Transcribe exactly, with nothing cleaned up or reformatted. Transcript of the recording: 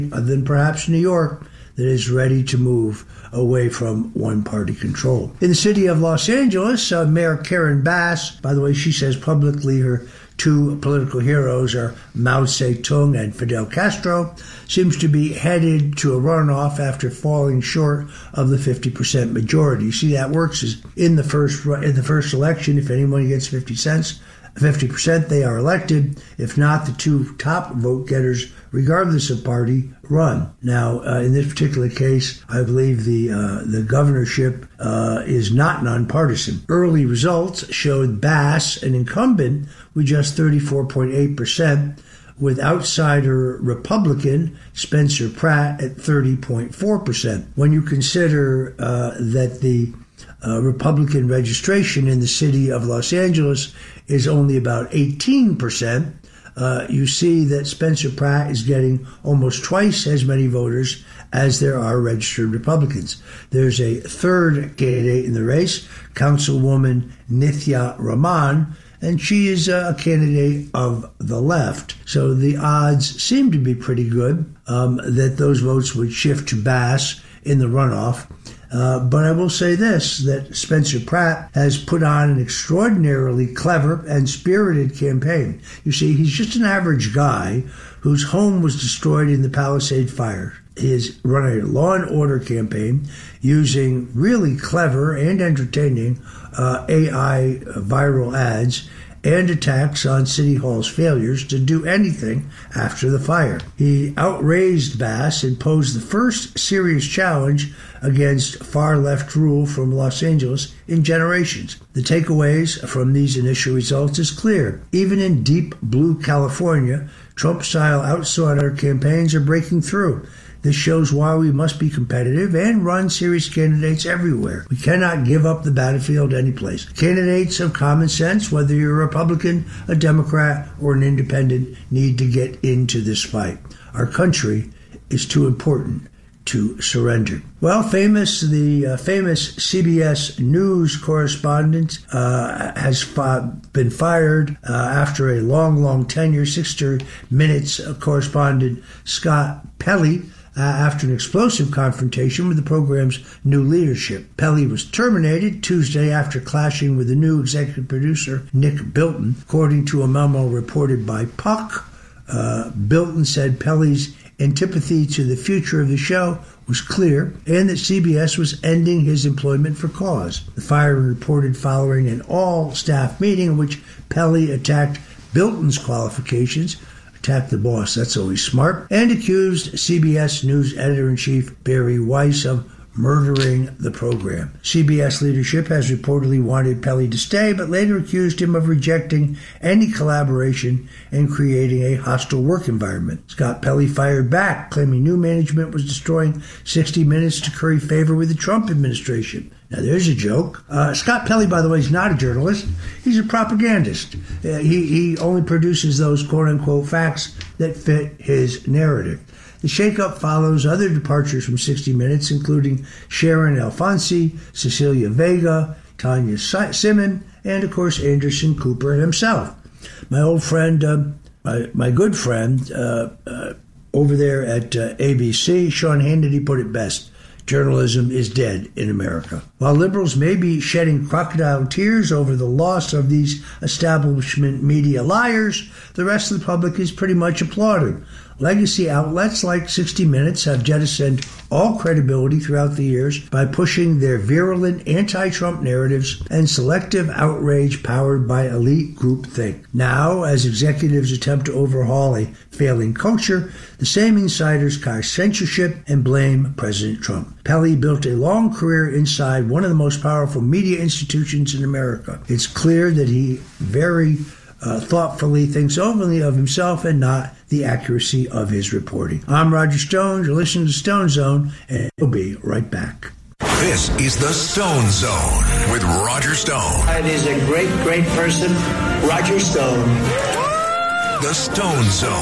other than perhaps New York, that is ready to move away from one-party control. In the city of Los Angeles, uh, Mayor Karen Bass, by the way, she says publicly her two political heroes are Mao Zedong and Fidel Castro, seems to be headed to a runoff after falling short of the fifty percent majority. You see, that works is in the first in the first election, if anyone gets fifty cents, fifty percent, they are elected. If not, the two top vote getters, regardless of party, run. Now, uh, in this particular case, I believe the uh, the governorship uh, is not nonpartisan. Early results showed Bass, an incumbent, with just thirty-four point eight percent, with outsider Republican Spencer Pratt at thirty point four percent. When you consider uh, that the Uh, Republican registration in the city of Los Angeles is only about eighteen percent. Uh, you see that Spencer Pratt is getting almost twice as many voters as there are registered Republicans. There's a third candidate in the race, Councilwoman Nithya Raman, and she is a candidate of the left. So the odds seem to be pretty good um, that those votes would shift to Bass in the runoff. Uh, but I will say this, that Spencer Pratt has put on an extraordinarily clever and spirited campaign. You see, he's just an average guy whose home was destroyed in the Palisade fire. He has run a law and order campaign using really clever and entertaining uh, A I viral ads and attacks on City Hall's failures to do anything after the fire. He outraised Bass and posed the first serious challenge against far-left rule from Los Angeles in generations. The takeaways from these initial results is clear. Even in deep blue California, Trump-style outsider campaigns are breaking through. This shows why we must be competitive and run serious candidates everywhere. We cannot give up the battlefield anyplace. Candidates of common sense, whether you're a Republican, a Democrat, or an independent, need to get into this fight. Our country is too important to surrender. Well, famous the uh, famous C B S News correspondent uh, has fi- been fired uh, after a long, long tenure. sixty minutes uh, correspondent Scott Pelley. Uh, after an explosive confrontation with the program's new leadership. Pelley was terminated Tuesday after clashing with the new executive producer, Nick Bilton. According to a memo reported by Puck, uh, Bilton said Pelley's antipathy to the future of the show was clear and that C B S was ending his employment for cause. The firing reported following an all-staff meeting in which Pelley attacked Bilton's qualifications, attacked the boss, that's always smart, and accused C B S News editor-in-chief Barry Weiss of murdering the program. C B S leadership has reportedly wanted Pelley to stay, but later accused him of rejecting any collaboration and creating a hostile work environment. Scott Pelley fired back, claiming new management was destroying sixty minutes to curry favor with the Trump administration. Now, there's a joke. Uh, Scott Pelley, by the way, is not a journalist. He's a propagandist. Uh, he, he only produces those quote-unquote facts that fit his narrative. The shakeup follows other departures from sixty minutes, including Sharon Alfonsi, Cecilia Vega, Tanya Simon, and, of course, Anderson Cooper himself. My old friend, uh, my, my good friend uh, uh, over there at uh, A B C, Sean Hannity, put it best. Journalism is dead in America. While liberals may be shedding crocodile tears over the loss of these establishment media liars, the rest of the public is pretty much applauding. Legacy outlets like sixty minutes have jettisoned all credibility throughout the years by pushing their virulent anti-Trump narratives and selective outrage powered by elite groupthink. Now, as executives attempt to overhaul a failing culture, the same insiders cast censorship and blame President Trump. Pelley built a long career inside one of the most powerful media institutions in America. It's clear that he very uh, thoughtfully thinks only of himself and not the accuracy of his reporting. I'm Roger Stone. You're listening to Stone Zone, and we'll be right back. This is the Stone Zone with Roger Stone. It is a great, great person, Roger Stone. The Stone Zone.